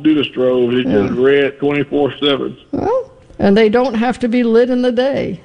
do the strobes. It's just red 24/7. Well, and they don't have to be lit in the day.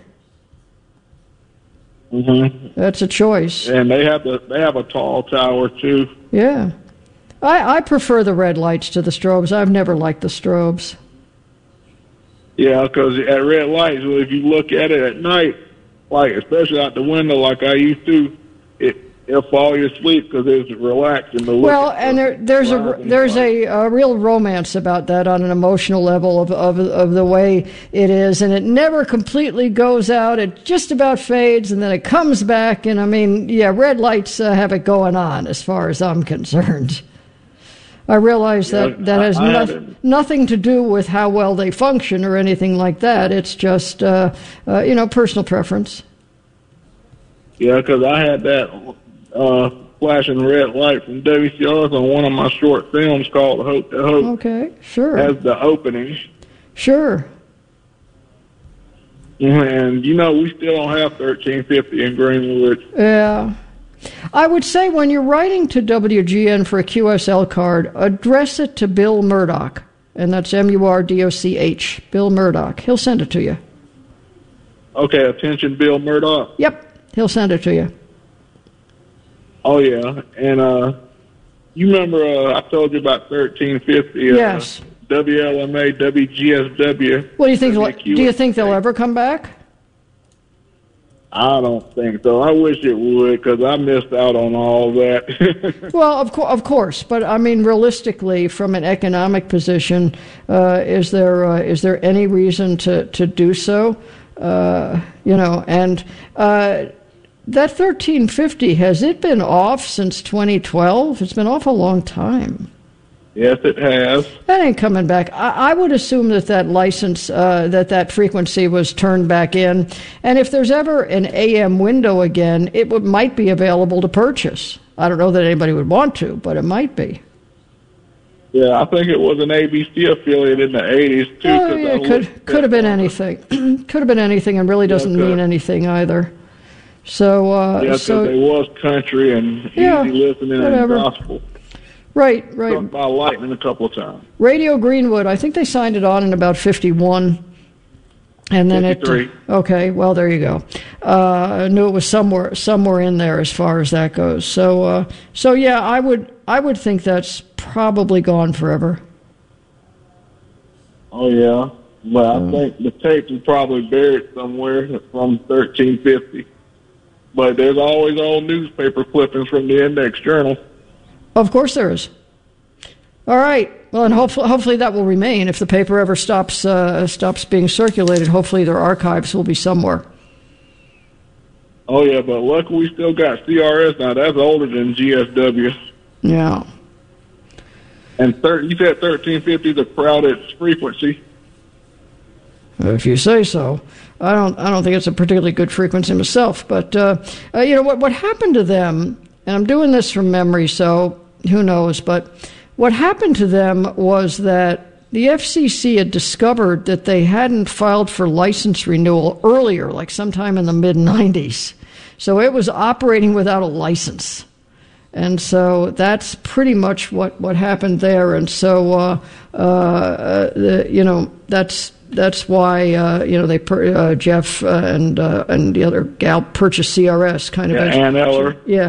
Mm-hmm. That's a choice. And they have a tall tower too. Yeah. I prefer the red lights to the strobes. I've never liked the strobes. Yeah, because at red lights, well, if you look at it at night, like especially out the window like I used to, it'll fall you asleep because it's relaxing. Well, and there's a real romance about that on an emotional level of the way it is, and it never completely goes out. It just about fades, and then it comes back. And I mean, yeah, red lights have it going on as far as I'm concerned. I realize that has nothing to do with how well they function or anything like that. It's just personal preference. Yeah, because I had that flashing red light from WCRS on one of my short films called Hope to Hope. Okay, sure. As the opening. Sure. And, we still don't have 1350 in Greenwood. Yeah. I would say when you're writing to WGN for a QSL card, address it to Bill Murdoch. And that's Murdoch, Bill Murdoch. He'll send it to you. Okay, attention Bill Murdoch. Yep, he'll send it to you. Oh, yeah. And you remember I told you about 1350? Yes. WLMA, WGSW. What do you think? Do you think they'll ever come back? I don't think so. I wish it would because I missed out on all that. Well, of course, but I mean, realistically, from an economic position, is there any reason to do so? And that 1350, has it been off since 2012? It's been off a long time. Yes, it has. That ain't coming back. I would assume that license, that frequency was turned back in. And if there's ever an AM window again, it might be available to purchase. I don't know that anybody would want to, but it might be. Yeah, I think it was an ABC affiliate in the 80s, too. Oh, yeah, could have been anything. Could have been anything and really doesn't mean anything either. So, because it was country and easy listening and gospel. Right. Struck by lightning a couple of times. Radio Greenwood, I think they signed it on in about 51. And then 53. Okay, well, there you go. I knew it was somewhere in there as far as that goes. So yeah, I would think that's probably gone forever. Oh, yeah. Well, I think the tape is probably buried somewhere from 1350. But there's always old newspaper clippings from the Index Journal. Of course there is. All right. Well, and hopefully that will remain. If the paper ever stops being circulated, hopefully their archives will be somewhere. Oh, yeah, but luckily we still got CRS now. That's older than GSW. Yeah. And you said 1350 is a crowded frequency. If you say so. I don't think it's a particularly good frequency myself. But, what happened to them, and I'm doing this from memory, so who knows, but what happened to them was that the FCC had discovered that they hadn't filed for license renewal earlier, like sometime in the mid-90s. So it was operating without a license. And so that's pretty much what happened there. And so, that's why Jeff and the other gal purchased CRS kind of. Yeah, Ann Eller. Yeah.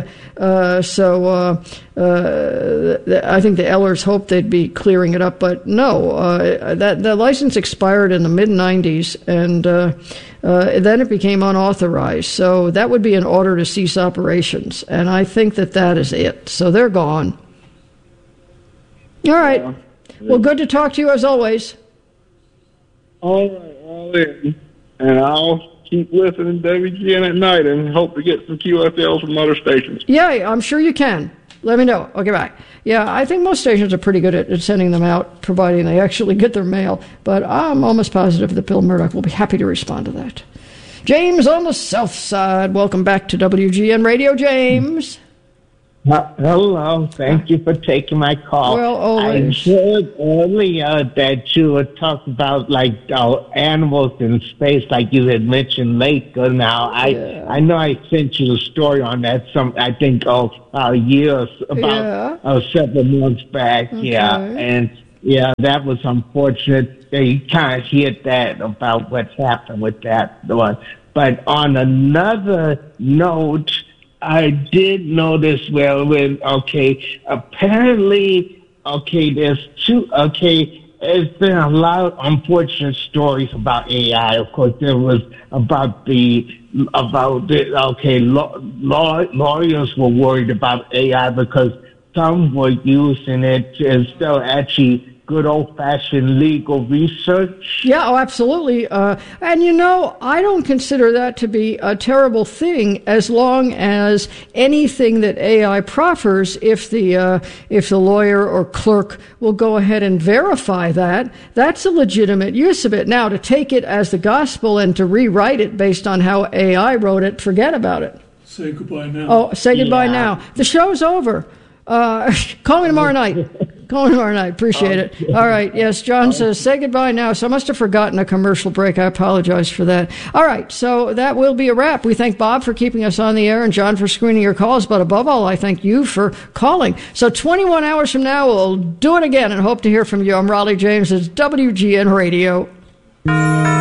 I think the Ellers hoped they'd be clearing it up, but no. That the license expired in the mid '90s, and then it became unauthorized. So that would be an order to cease operations, and I think that is it. So they're gone. All right. Yeah. Well, good to talk to you as always. All right, and I'll keep listening to WGN at night and hope to get some QSLs from other stations. Yeah, I'm sure you can. Let me know. Okay, bye. Yeah, I think most stations are pretty good at sending them out, providing they actually get their mail. But I'm almost positive that Bill Murdoch will be happy to respond to that. James on the South Side. Welcome back to WGN Radio, James. Hello. Thank you for taking my call. Well, always. I heard earlier that you were talking about animals in space, like you had mentioned Laker. Now, I know I sent you a story on that. Several months back. Okay. Yeah, Yeah, that was unfortunate. They kind of hit that about what happened with that one. But on another note, I did notice, apparently, there's been a lot of unfortunate stories about AI. Of course, there was lawyers were worried about AI because some were using it instead of actually good old-fashioned legal research. Yeah, absolutely. And I don't consider that to be a terrible thing as long as anything that AI proffers, if the lawyer or clerk will go ahead and verify that, that's a legitimate use of it. Now, to take it as the gospel and to rewrite it based on how AI wrote it, forget about it. Say goodbye now. Oh, say goodbye now. The show's over. Call me tomorrow night. Appreciate it. All right. Yes, John says, say goodbye now. So I must have forgotten a commercial break. I apologize for that. All right. So that will be a wrap. We thank Bob for keeping us on the air and John for screening your calls. But above all, I thank you for calling. So 21 hours from now, we'll do it again and hope to hear from you. I'm Raleigh James. It's WGN Radio.